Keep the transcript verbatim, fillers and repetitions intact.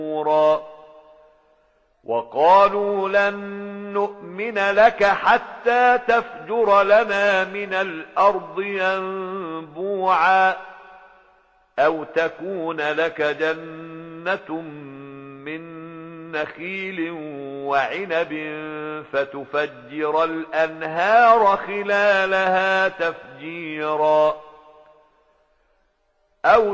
وقالوا لن نؤمن لك حتى تفجر لنا من الأرض ينبوعا أو تكون لك جنة من نخيل وعنب فتفجر الأنهار خلالها تفجيرا أو